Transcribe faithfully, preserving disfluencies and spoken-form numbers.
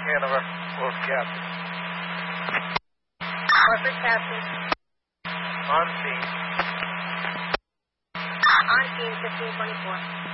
Hanover, Wolf Captain. Corporate Captain. On scene. On scene, fifteen twenty-four.